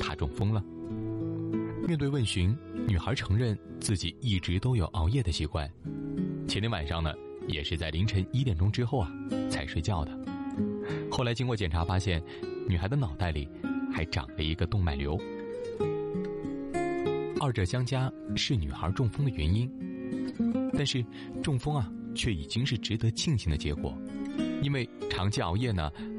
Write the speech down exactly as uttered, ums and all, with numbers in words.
她中风了。面对问询，女孩承认自己一直都有熬夜的习惯，前天晚上呢，也是在凌晨一点钟之后啊才睡觉的。后来经过检查发现，女孩的脑袋里还长了一个动脉瘤。二者相加是女孩中风的原因，但是中风啊却已经是值得庆幸的结果，因为长期熬夜呢